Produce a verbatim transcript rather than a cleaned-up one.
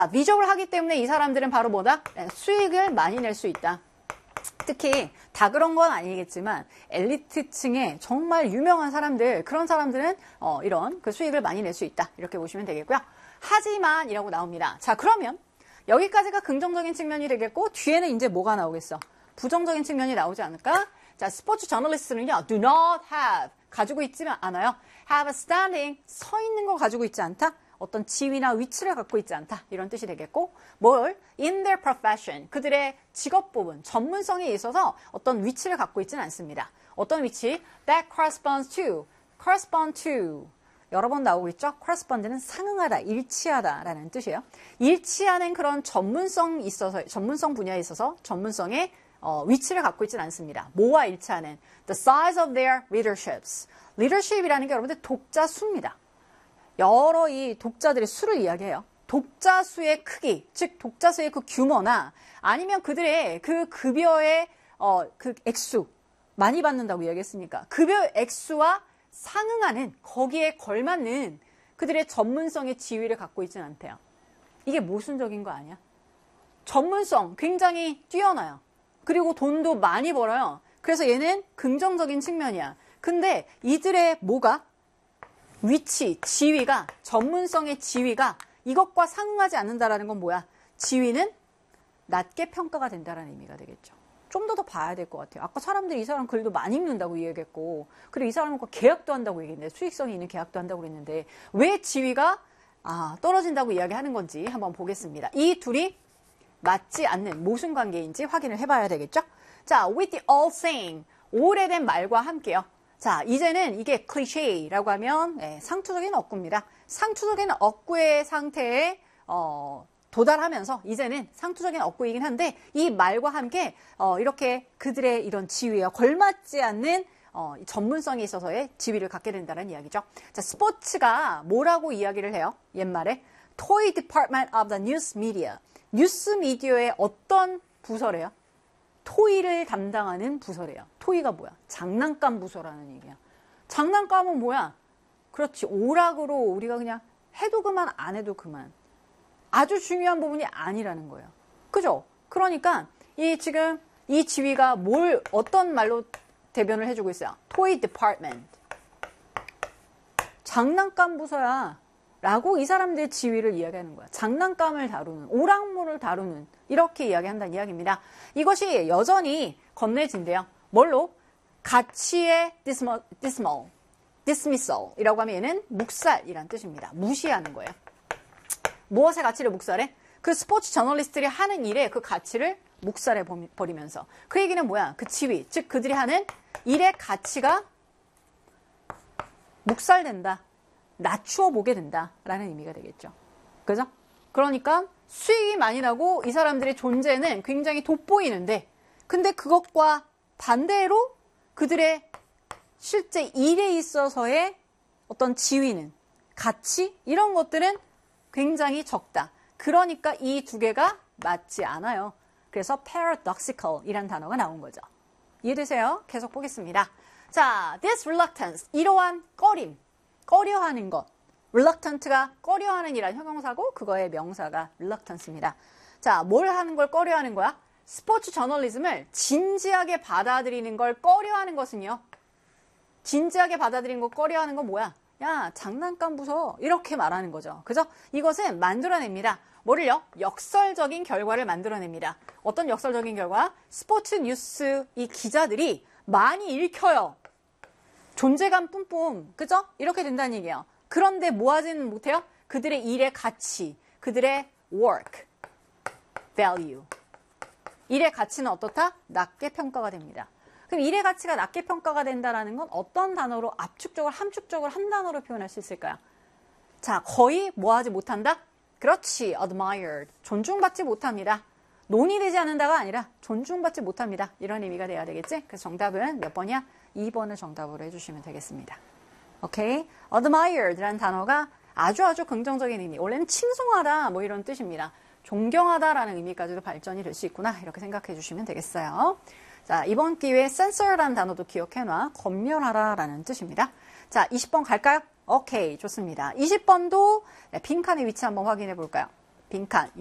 미적을 하기 때문에 이 사람들은 바로 뭐다? 수익을 많이 낼 수 있다. 특히 다 그런 건 아니겠지만 엘리트층의 정말 유명한 사람들, 그런 사람들은 어, 이런 그 수익을 많이 낼 수 있다. 이렇게 보시면 되겠고요. 하지만 이라고 나옵니다. 자, 그러면 여기까지가 긍정적인 측면이 되겠고 뒤에는 이제 뭐가 나오겠어? 부정적인 측면이 나오지 않을까? 자, 스포츠 저널리스트는요. do not have, 가지고 있지 않아요. have a standing, 서 있는 거 가지고 있지 않다. 어떤 지위나 위치를 갖고 있지 않다. 이런 뜻이 되겠고, 뭘? in their profession, 그들의 직업 부분, 전문성에 있어서 어떤 위치를 갖고 있지는 않습니다. 어떤 위치? that corresponds to, correspond to. 여러 번 나오고 있죠? correspond는 상응하다, 일치하다 라는 뜻이에요. 일치하는 그런 전문성 있어서, 전문성 분야에 있어서 전문성의 어, 위치를 갖고 있지는 않습니다. 뭐와 일치하는? the size of their leaderships. leadership이라는 게 여러분들 독자 수입니다. 여러 이 독자들의 수를 이야기해요. 독자 수의 크기, 즉 독자 수의 그 규모나 아니면 그들의 그 급여의 어, 그 액수, 많이 받는다고 이야기했으니까 급여 액수와 상응하는, 거기에 걸맞는 그들의 전문성의 지위를 갖고 있지는 않대요. 이게 모순적인 거 아니야? 전문성 굉장히 뛰어나요. 그리고 돈도 많이 벌어요. 그래서 얘는 긍정적인 측면이야. 근데 이들의 뭐가? 위치, 지위가, 전문성의 지위가 이것과 상응하지 않는다라는 건 뭐야? 지위는 낮게 평가가 된다라는 의미가 되겠죠. 좀 더 더 봐야 될 것 같아요. 아까 사람들이 이 사람 글도 많이 읽는다고 얘기했고, 그리고 이 사람과 계약도 한다고 얘기했는데, 수익성이 있는 계약도 한다고 그랬는데, 왜 지위가 아, 떨어진다고 이야기하는 건지 한번 보겠습니다. 이 둘이 맞지 않는 모순 관계인지 확인을 해봐야 되겠죠? 자, with the all saying, 오래된 말과 함께요. 자, 이제는 이게 클리셰라고 하면 예, 상투적인 어구입니다. 상투적인 어구의 상태에 어, 도달하면서 이제는 상투적인 어구이긴 한데 이 말과 함께 어, 이렇게 그들의 이런 지위와 걸맞지 않는 어, 전문성에 있어서의 지위를 갖게 된다는 이야기죠. 자, 스포츠가 뭐라고 이야기를 해요? 옛말에 Toy Department of the News Media. 뉴스 미디어의 어떤 부서래요? 토이를 담당하는 부서래요. 토이가 뭐야? 장난감 부서라는 얘기야. 장난감은 뭐야? 그렇지. 오락으로 우리가 그냥 해도 그만 안 해도 그만. 아주 중요한 부분이 아니라는 거예요. 그죠? 그러니까 이 지금 이 지위가 뭘 어떤 말로 대변을 해주고 있어요? 토이 디파트먼트. 장난감 부서야. 라고 이 사람들의 지위를 이야기하는 거야. 장난감을 다루는, 오락물을 다루는 이렇게 이야기한다는 이야기입니다. 이것이 여전히 건네진대요. 뭘로? 가치의 dismal, dismal, dismissal이라고 하면 얘는 묵살이란 뜻입니다. 무시하는 거예요. 무엇의 가치를 묵살해? 그 스포츠 저널리스트들이 하는 일에 그 가치를 묵살해 버리면서. 그 얘기는 뭐야? 그 지위, 즉 그들이 하는 일의 가치가 묵살된다. 낮추어 보게 된다라는 의미가 되겠죠. 그죠? 그러니까 수익이 많이 나고 이 사람들의 존재는 굉장히 돋보이는데 근데 그것과 반대로 그들의 실제 일에 있어서의 어떤 지위는, 가치 이런 것들은 굉장히 적다. 그러니까 이 두 개가 맞지 않아요. 그래서 paradoxical 이란 단어가 나온 거죠. 이해되세요? 계속 보겠습니다. 자, this reluctance, 이러한 꺼림. 꺼려하는 것. reluctant가 꺼려하는 이란 형용사고 그거의 명사가 reluctance입니다. 자, 뭘 하는 걸 꺼려하는 거야? 스포츠 저널리즘을 진지하게 받아들이는 걸 꺼려하는 것은요. 진지하게 받아들이는 걸 꺼려하는 건 뭐야? 야, 장난감 부서. 이렇게 말하는 거죠. 그죠? 이것은 만들어냅니다. 뭐를요? 역설적인 결과를 만들어냅니다. 어떤 역설적인 결과? 스포츠 뉴스 이 기자들이 많이 읽혀요. 존재감 뿜뿜, 그죠? 이렇게 된다는 얘기예요. 그런데 뭐 하지는 못해요? 그들의 일의 가치, 그들의 work, value. 일의 가치는 어떻다? 낮게 평가가 됩니다. 그럼 일의 가치가 낮게 평가가 된다는 건 어떤 단어로 압축적으로, 함축적으로 한 단어로 표현할 수 있을까요? 자, 거의 뭐 하지 못한다? 그렇지, admired. 존중받지 못합니다. 논의되지 않는다가 아니라 존중받지 못합니다. 이런 의미가 돼야 되겠지? 그래서 정답은 몇 번이야? 이 번을 정답으로 해주시면 되겠습니다. 오케이? admired라는 단어가 아주 아주 긍정적인 의미. 원래는 칭송하다 뭐 이런 뜻입니다. 존경하다라는 의미까지도 발전이 될 수 있구나. 이렇게 생각해 주시면 되겠어요. 자, 이번 기회에 censor라는 단어도 기억해놔. 검열하다라는 뜻입니다. 자, 이십 번 갈까요? 오케이, 좋습니다. 이십 번도 빈칸의 위치 한번 확인해 볼까요? 빈칸